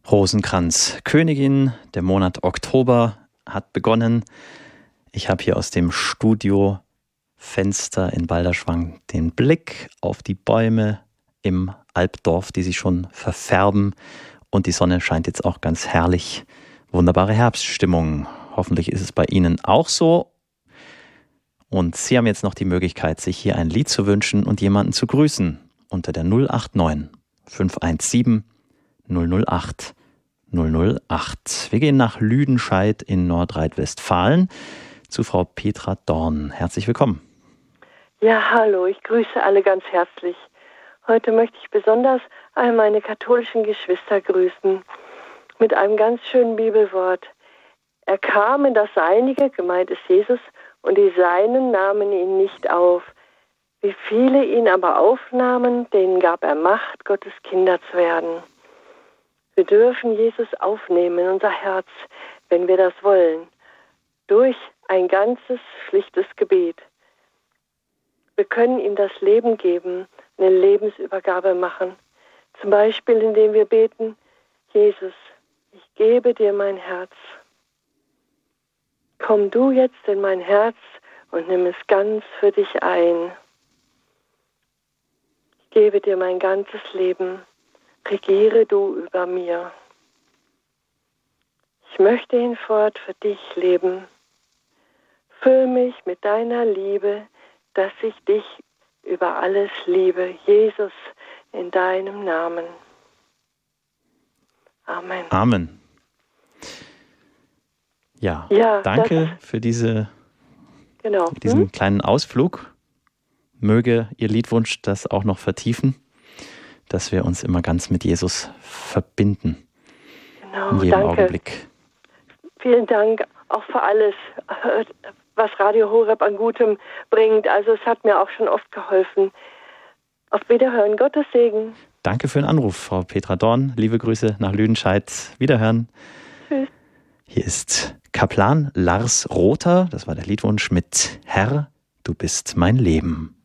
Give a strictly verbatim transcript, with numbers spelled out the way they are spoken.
Rosenkranz, Königin, der Monat Oktober hat begonnen. Ich habe hier aus dem Studiofenster in Balderschwang den Blick auf die Bäume im Albdorf, die sich schon verfärben. Und die Sonne scheint jetzt auch ganz herrlich. Wunderbare Herbststimmung. Hoffentlich ist es bei Ihnen auch so. Und Sie haben jetzt noch die Möglichkeit, sich hier ein Lied zu wünschen und jemanden zu grüßen unter der null acht neun fünf eins sieben null null acht null null acht. Wir gehen nach Lüdenscheid in Nordrhein-Westfalen zu Frau Petra Dorn. Herzlich willkommen. Ja, hallo, ich grüße alle ganz herzlich. Heute möchte ich besonders all meine katholischen Geschwister grüßen mit einem ganz schönen Bibelwort. Er kam in das Seinige, gemeint ist Jesus, und die Seinen nahmen ihn nicht auf. Wie viele ihn aber aufnahmen, denen gab er Macht, Gottes Kinder zu werden. Wir dürfen Jesus aufnehmen in unser Herz, wenn wir das wollen, durch ein ganzes, schlichtes Gebet. Wir können ihm das Leben geben, eine Lebensübergabe machen. Zum Beispiel, indem wir beten, Jesus, ich gebe dir mein Herz. Komm du jetzt in mein Herz und nimm es ganz für dich ein. Ich gebe dir mein ganzes Leben. Regiere du über mir. Ich möchte hinfort für dich leben. Füll mich mit deiner Liebe, dass ich dich über alles liebe. Jesus, in deinem Namen. Amen. Amen. Ja, ja danke für diese, genau. für diesen hm? kleinen Ausflug. Möge Ihr Liedwunsch das auch noch vertiefen, dass wir uns immer ganz mit Jesus verbinden. Genau, in jedem danke. Augenblick. Vielen Dank auch für alles, was Radio Horeb an Gutem bringt. Also es hat mir auch schon oft geholfen. Auf Wiederhören, Gottes Segen. Danke für den Anruf, Frau Petra Dorn. Liebe Grüße nach Lüdenscheid. Wiederhören. Tschüss. Hier ist Kaplan Lars Rother. Das war der Liedwunsch mit Herr, du bist mein Leben.